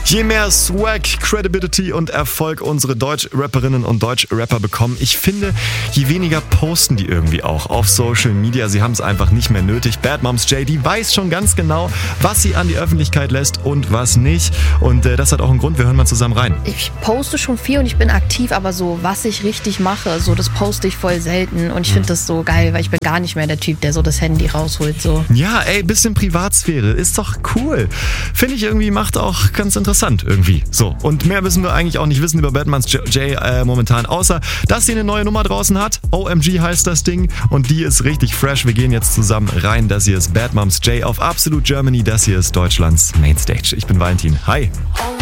Je mehr Swag, Credibility und Erfolg unsere Deutsch-Rapperinnen und Deutsch-Rapper bekommen, ich finde, je weniger posten die irgendwie auch auf Social Media. Sie haben es einfach nicht mehr nötig. Bad Moms J, die weiß schon ganz genau, was sie an die Öffentlichkeit lässt und was nicht. Und das hat auch einen Grund. Wir hören mal zusammen rein. Ich poste schon viel und ich bin aktiv, aber so, was ich richtig mache, so, das poste ich voll selten. Und ich finde das so geil, weil ich bin gar nicht mehr der Typ, der so das Handy rausholt. So. Ja, ey, bisschen Privatsphäre. Ist doch cool. Finde ich irgendwie, macht auch ganz interessant irgendwie. So, und mehr müssen wir eigentlich auch nicht wissen über Bad Moms J momentan, außer, dass sie eine neue Nummer draußen hat. OMG heißt das Ding und die ist richtig fresh. Wir gehen jetzt zusammen rein. Das hier ist Bad Moms J auf Absolute Germany. Das hier ist Deutschlands Mainstage. Ich bin Valentin. Hi.